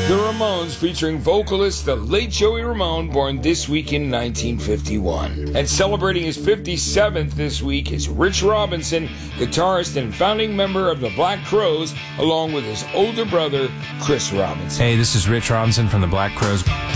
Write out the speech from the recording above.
The Ramones, featuring vocalist the late Joey Ramone, born this week in 1951. And celebrating his 57th this week is Rich Robinson, guitarist and founding member of the Black Crowes, along with his older brother, Chris Robinson. Hey, this is Rich Robinson from the Black Crowes.